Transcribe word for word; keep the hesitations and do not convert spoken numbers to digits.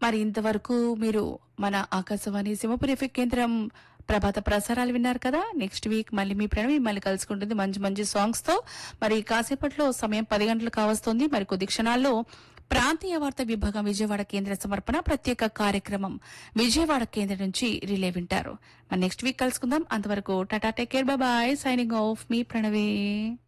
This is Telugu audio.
మరి ఇంతవరకు మీరు మన ఆకాశవాణి సింహపురి ఎఫ్ఎం కేంద్రం ప్రభాత ప్రసారాలు విన్నారు కదా. నెక్స్ట్ వీక్ మళ్ళీ మీ ప్రణవి మళ్ళీ కలుసుకుంటుంది మంచి మంచి సాంగ్స్ తో. మరి కాసేపట్లో సమయం పది గంటలు కావస్తోంది. మరి కొద్ది క్షణాల్లో ప్రాంతీయ వార్తా విభాగం విజయవాడ కేంద్ర సమర్పణ ప్రత్యేక కార్యక్రమం విజయవాడ కేంద్రం నుంచి రిలే వింటారు. మరి నెక్స్ట్ వీక్ కలుసుకుందాం. అంతవరకు Tata, take care, bye bye, signing off మీ ప్రణవి.